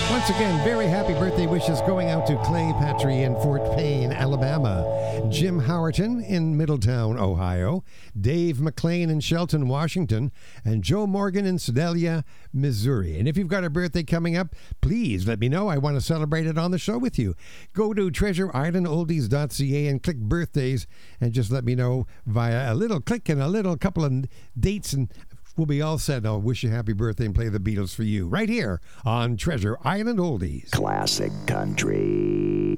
Once again, very happy birthday wishes going out to Clay Patry in Fort Payne, Alabama, Jim Howerton in Middletown, Ohio, Dave McLean in Shelton, Washington, and Joe Morgan in Sedalia, Missouri. And if you've got a birthday coming up, please let me know. I want to celebrate it on the show with you. Go to treasureislandoldies.ca and click birthdays and just let me know via a little click and a little couple of dates, and we'll be all set. I'll wish you happy birthday and play the Beatles for you right here on Treasure Island Oldies. Classic Country.